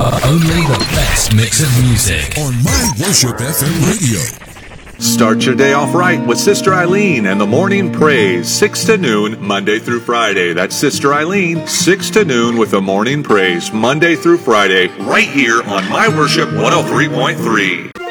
Only the best mix of music on My Worship FM radio. Start your day off right with Sister Eileen and the Morning Praise, 6 to noon, Monday through Friday. That's Sister Eileen, 6 to noon with the Morning Praise, Monday through Friday, right here on My Worship 103.3.